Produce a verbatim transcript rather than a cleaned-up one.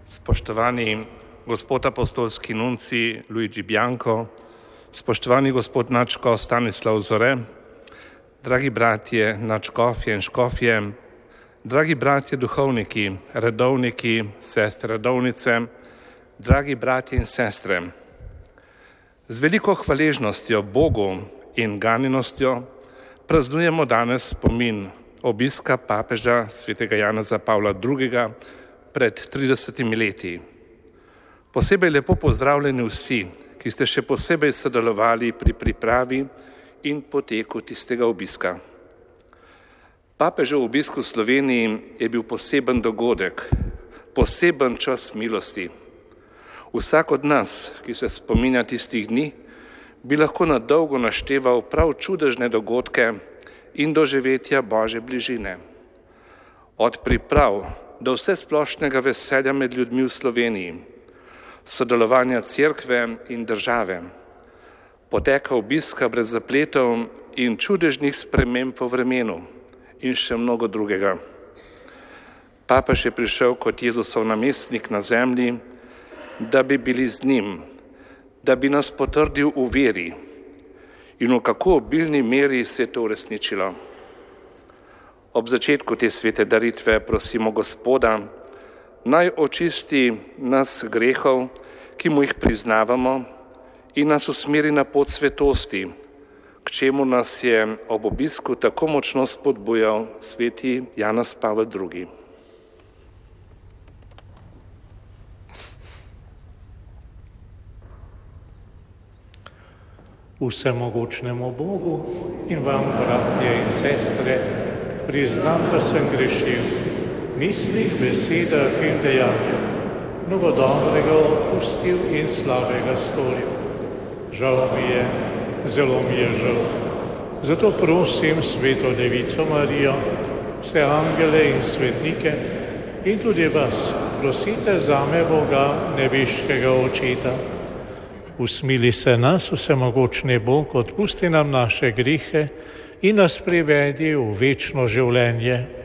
Spoštovani gospod apostolski nunci Luigi Bianco, spoštovani gospod nadškof Stanislav Zore, dragi bratje nadškofje in škofje, dragi bratje duhovniki, redovniki, sestre redovnice, dragi bratje in sestre. Z veliko hvaležnostjo Bogu in ganjenostjo praznujemo danes spomin obiska papeža svetega Janeza Pavla drugega. Pred tridesetimi leti. Posebej lepo pozdravljeni vsi, ki ste še posebej sodelovali pri pripravi in poteku tistega obiska. Papežev obisk v Sloveniji je bil poseben dogodek, poseben čas milosti. Vsak od nas, ki se spominja tistih dni, bi lahko na dolgo našteval prav čudežne dogodke in doživetja Božje bližine. Od priprav do vse splošnega veselja med ljudmi v Sloveniji, sodelovanja cerkve in države, poteka obiska brez zapletov in čudežnih sprememb po vremenu in še mnogo drugega. Papež je prišel kot Jezusov namestnik na zemlji, da bi bili z njim, da bi nas potrdil v veri in v kako obilni meri se je to uresničilo. Ob začetku te svete daritve prosimo Gospoda, naj očisti nas grehov, ki mu jih priznavamo, in nas usmeri na pot svetosti, k čemu nas je ob obisku tako močno spodbujal sveti Janez Pavel drugi. Vsemogočnemu Bogu in vam, bratje in sestre, priznam, da sem grešil v mislih, besedah in dejanjih, mnogo dobrega opustil in slabega storil. Žal mi je, zelo mi je žal. Zato prosim Sveto Devico Marijo, vse angele in svetnike in tudi vas, prosite zame Boga, nebeškega Očeta. Usmili se nas, vsemogočni Bog, odpusti nam naše grehe in nas privedi v večno življenje.